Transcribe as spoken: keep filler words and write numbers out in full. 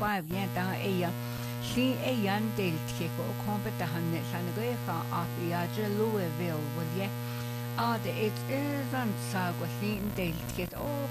five yen ta eya Shin a yan del tico competa hannet sanagofa off the Louisville would ye. Ah, the it is on sag was seen del ticket. Oh,